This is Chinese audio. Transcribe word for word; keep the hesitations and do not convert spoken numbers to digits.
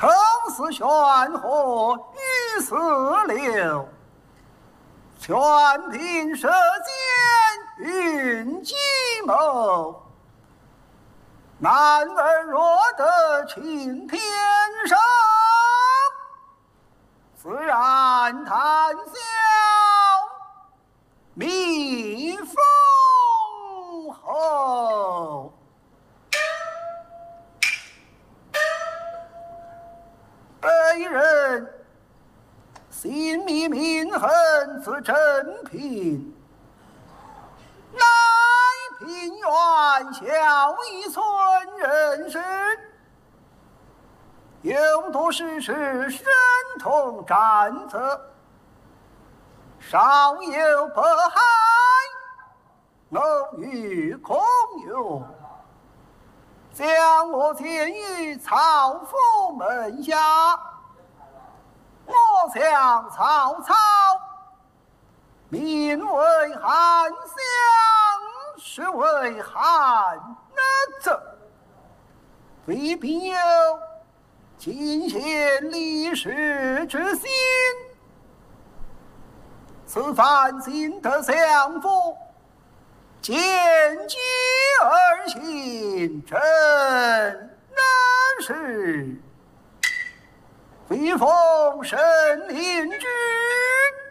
生死悬河于斯流，全凭舌尖运计谋。男儿若得青天上，自然谈笑蜜蜂后。被人心密明恨自珍品，乃平原孝义村人士，有多时时身同战策，少有迫害，偶遇空有，将我监于曹府门下。我想曹操名为韩相，实为韩则，未必有尽献历史之心。此番新得相府，见机而行，真难是。未逢神灵之